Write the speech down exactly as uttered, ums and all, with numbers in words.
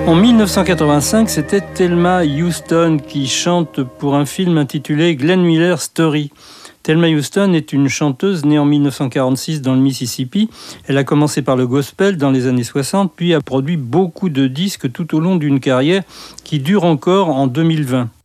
En dix-neuf cent quatre-vingt-cinq, c'était Thelma Houston qui chante pour un film intitulé Glenn Miller Story. Thelma Houston est une chanteuse née en dix-neuf cent quarante-six dans le Mississippi. Elle a commencé par le gospel dans les années soixante, puis a produit beaucoup de disques tout au long d'une carrière qui dure encore en deux mille vingt.